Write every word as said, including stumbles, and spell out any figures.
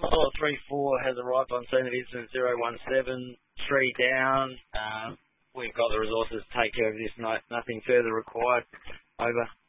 Oh, three four has arrived on scene of incident zero one seven, three down. Um, we've got the resources to take care of this. No, nothing further required. Over.